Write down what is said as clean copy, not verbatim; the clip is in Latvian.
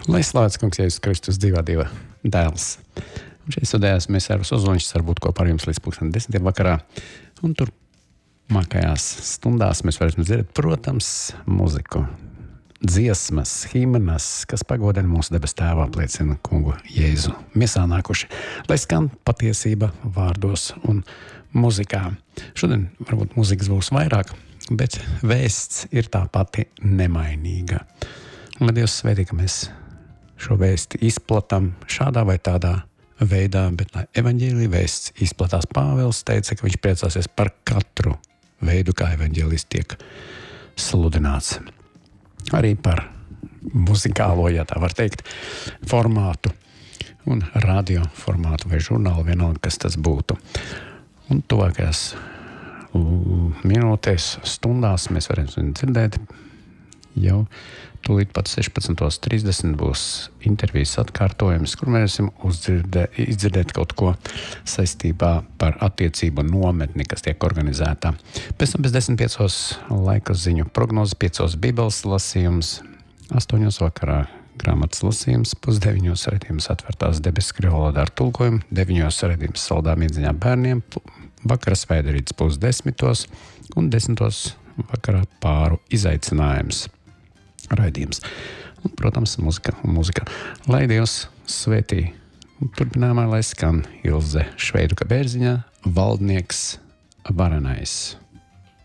Lai slavēts kungs Jēzus Kristus Dieva dēls. Un šeit studējās mēs ar Ozoliņš, varbūt kopā ar jums līdz 10:00 vakarā. Un turpmākajās stundās mēs varēsim dzirdēt, protams, muziku, dziesmas, himnas, kas pagodina mūsu debes tēvu, apliecina kungu Jēzu miesā nākuši, lai skan patiesība vārdos un muzikā. Šodien varbūt muzikas būs vairāk, bet vēsts ir tā pati nemainīga. Un lai Dievs svētī, ka mēs šo vēsti izplatām šādā vai tādā veidā, bet lai evaņģēlija vēsts izplatās. Pāvils teica, ka viņš priecāsies par katru veidu, kā evaņģēlijs tiek sludināts. Arī par muzikālo, ja tā var teikt, formātu un radio formātu vai žurnālu, vienalga, kas tas būtu. Un tuvākajās minūtēs, stundās mēs varēsim dzirdēt jau tūlīt pat 16:30 būs intervijas atkārtojums, kur mēs varēsim izdzirdēt kaut ko saistībā par attiecību nometni, kas tiek organizēta. Pēc tam 10:05 laika ziņu prognozes, 5 Bībeles lasījums, 8 vakarā grāmatas lasījums, 8:30 raidījums Atvērtās debesis krievu valodā ar tulkojumu, 9 raidījums Saldām iedziņām bērniem, vakara svētdienas 10:00 un 10:00 vakarā pāru izaicinājums raidījums. Un, protams, mūzika. Lai Dievs svētī. Turpinājumā, lai skan Ilze Šveiduka Bērziņā, Valdnieks varenais.